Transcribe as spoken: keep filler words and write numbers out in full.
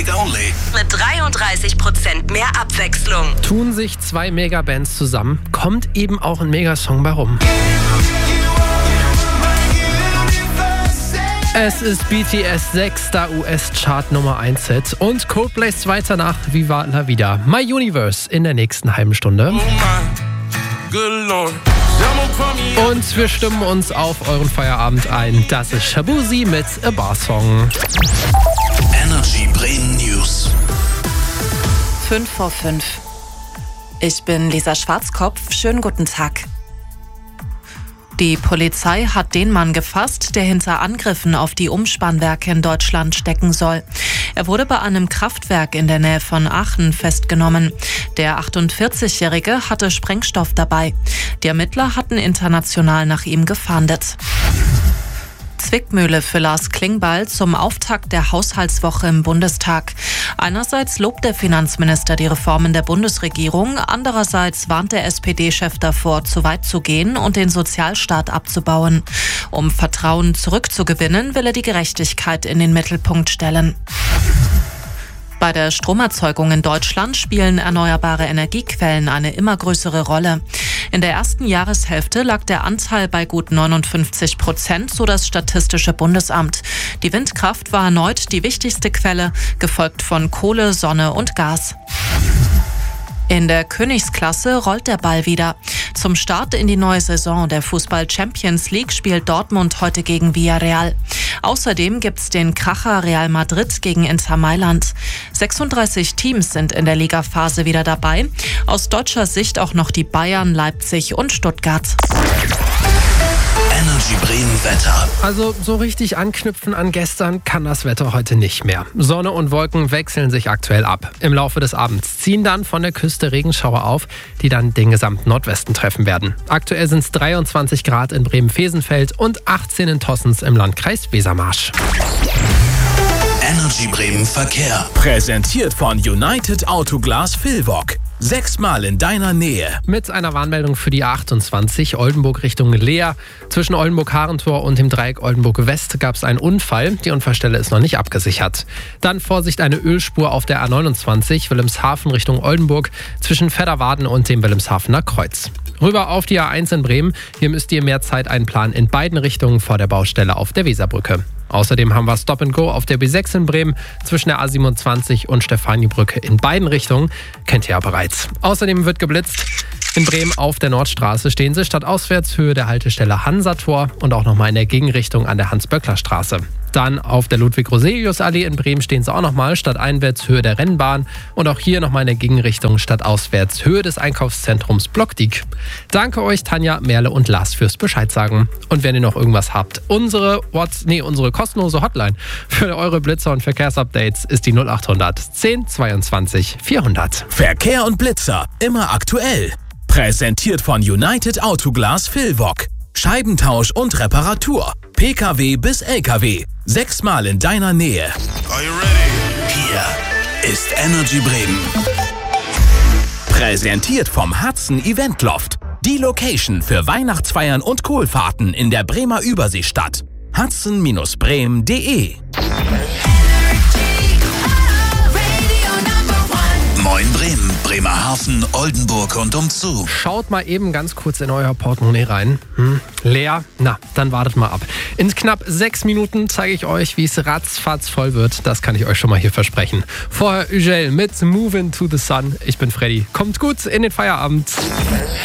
Music Only. Mit dreiunddreißig Prozent mehr Abwechslung. Tun sich zwei Megabands zusammen, kommt eben auch ein Megasong bei rum. Es ist B T S sechster U S-Chart Nummer eins Hit und Coldplays zweiter nach Viva La Vida. My Universe in der nächsten halben Stunde. Und wir stimmen uns auf euren Feierabend ein. Das ist Shabuzi mit A Bar Song. Energy Bremen News. fünf vor fünf. Ich bin Lisa Schwarzkopf. Schönen guten Tag. Die Polizei hat den Mann gefasst, der hinter Angriffen auf die Umspannwerke in Deutschland stecken soll. Er wurde bei einem Kraftwerk in der Nähe von Aachen festgenommen. Der achtundvierzigjährige hatte Sprengstoff dabei. Die Ermittler hatten international nach ihm gefahndet. Zwickmühle für Lars Klingbeil zum Auftakt der Haushaltswoche im Bundestag. Einerseits lobt der Finanzminister die Reformen der Bundesregierung, andererseits warnt der S P D-Chef davor, zu weit zu gehen und den Sozialstaat abzubauen. Um Vertrauen zurückzugewinnen, will er die Gerechtigkeit in den Mittelpunkt stellen. Bei der Stromerzeugung in Deutschland spielen erneuerbare Energiequellen eine immer größere Rolle. In der ersten Jahreshälfte lag der Anteil bei gut neunundfünfzig Prozent, so das Statistische Bundesamt. Die Windkraft war erneut die wichtigste Quelle, gefolgt von Kohle, Sonne und Gas. In der Königsklasse rollt der Ball wieder. Zum Start in die neue Saison der Fußball-Champions League spielt Dortmund heute gegen Villarreal. Außerdem gibt's den Kracher Real Madrid gegen Inter Mailand. sechsunddreißig Teams sind in der Ligaphase wieder dabei. Aus deutscher Sicht auch noch die Bayern, Leipzig und Stuttgart. Energy Bremen Wetter. Also so richtig anknüpfen an gestern kann das Wetter heute nicht mehr. Sonne und Wolken wechseln sich aktuell ab. Im Laufe des Abends ziehen dann von der Küste Regenschauer auf, die dann den gesamten Nordwesten treffen werden. Aktuell sind es dreiundzwanzig Grad in Bremen-Fesenfeld und achtzehn in Tossens im Landkreis Wesermarsch. Energy Bremen Verkehr. Präsentiert von United Autoglas Villwock. Sechsmal in deiner Nähe. Mit einer Warnmeldung für die A achtundzwanzig Oldenburg Richtung Leer. Zwischen Oldenburg-Harentor und dem Dreieck Oldenburg-West gab es einen Unfall. Die Unfallstelle ist noch nicht abgesichert. Dann Vorsicht, eine Ölspur auf der A neunundzwanzig Wilhelmshaven Richtung Oldenburg zwischen Vedderwaden und dem Wilhelmshavener Kreuz. Rüber auf die A eins in Bremen. Hier müsst ihr mehr Zeit einplanen in beiden Richtungen vor der Baustelle auf der Weserbrücke. Außerdem haben wir Stop and Go auf der B sechs in Bremen zwischen der A siebenundzwanzig und Stefanienbrücke in beiden Richtungen. Kennt ihr ja bereits. Außerdem wird geblitzt. In Bremen auf der Nordstraße stehen sie statt Auswärtshöhe der Haltestelle Hansator und auch nochmal in der Gegenrichtung an der Hans-Böckler-Straße. Dann auf der Ludwig-Roselius-Allee in Bremen stehen sie auch nochmal statt Einwärtshöhe der Rennbahn und auch hier nochmal in der Gegenrichtung statt Auswärtshöhe des Einkaufszentrums Blockdiek. Danke euch Tanja, Merle und Lars fürs Bescheid sagen. Und wenn ihr noch irgendwas habt, unsere What's, nee, unsere kostenlose Hotline für eure Blitzer und Verkehrsupdates ist die null achthundert zehn zweiundzwanzig vierhundert. Verkehr und Blitzer, immer aktuell. Präsentiert von United Autoglas Villwock. Scheibentausch und Reparatur. P K W bis L K W. Sechsmal in deiner Nähe. Are you ready? Hier ist Energy Bremen. Präsentiert vom Hudson Event Loft. Die Location für Weihnachtsfeiern und Kohlfahrten in der Bremer Überseestadt. hudson Bindestrich bremen punkt de. Moin Bremen, Bremerhaven, Oldenburg und umzu. Schaut mal eben ganz kurz in euer Portemonnaie rein. Hm, leer? Na, dann wartet mal ab. In knapp sechs Minuten zeige ich euch, wie es ratzfatz voll wird. Das kann ich euch schon mal hier versprechen. Vorher Ugel mit Movin' to the Sun. Ich bin Freddy. Kommt gut in den Feierabend.